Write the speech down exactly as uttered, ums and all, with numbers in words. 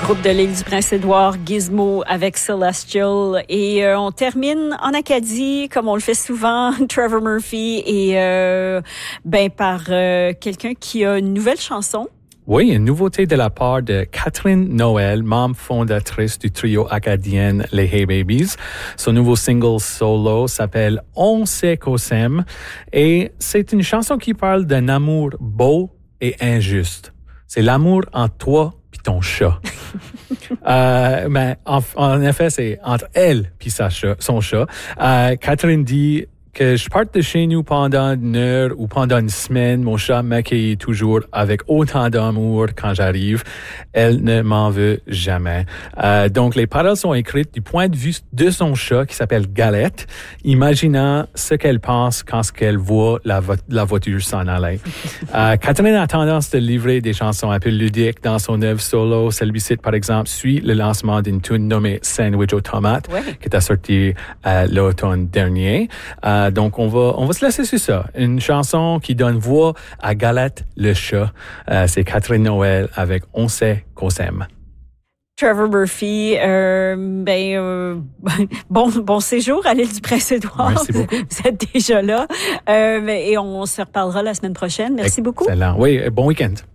groupe de l'île du Prince-Édouard, Gizmo avec Celestial. Et euh, on termine en Acadie, comme on le fait souvent, Trevor Murphy, et euh, ben par euh, quelqu'un qui a une nouvelle chanson. Oui, une nouveauté de la part de Catherine Noël, membre fondatrice du trio acadien Les Hey Babies. Son nouveau single solo s'appelle On sait qu'on s'aime et c'est une chanson qui parle d'un amour beau et injuste. C'est l'amour entre toi puis ton chat. euh, mais en, en effet, c'est entre elle puis sa chat, son chat. Euh, Catherine dit que je parte de chez nous pendant une heure ou pendant une semaine, mon chat m'accueille toujours avec autant d'amour quand j'arrive. Elle ne m'en veut jamais. Euh, donc, les paroles sont écrites du point de vue de son chat qui s'appelle Galette, imaginant ce qu'elle pense quand ce qu'elle voit la, vo- la voiture s'en aller. Euh, Catherine a tendance de livrer des chansons un peu ludiques dans son œuvre solo. Celui-ci, par exemple, suit le lancement d'une tune nommée Sandwich aux tomates, ouais. qui est sortie euh, l'automne dernier. Euh, Donc, on va, on va se laisser sur ça. Une chanson qui donne voix à Galette le chat. Euh, c'est Catherine Noël avec On sait qu'on s'aime. Trevor Murphy, euh, ben, euh, bon, bon séjour à l'île du Prince-Édouard. Merci beaucoup. Vous êtes déjà là. Euh, et on se reparlera la semaine prochaine. Merci beaucoup. Excellent. Oui, bon week-end.